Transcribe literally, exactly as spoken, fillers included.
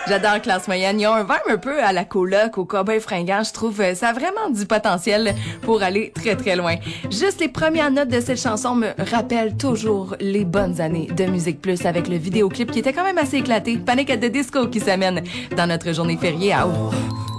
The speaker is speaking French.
J'adore Classe Moyenne. Ils ont un vibe un peu à la coloc, au cowboy fringant. Je trouve euh, ça a vraiment du potentiel pour aller très, très loin. Juste les premières notes de cette chanson me rappellent toujours les bonnes années de Musique Plus avec le vidéoclip qui était quand même assez éclaté. Panic at the Disco qui s'amène dans notre journée fériée à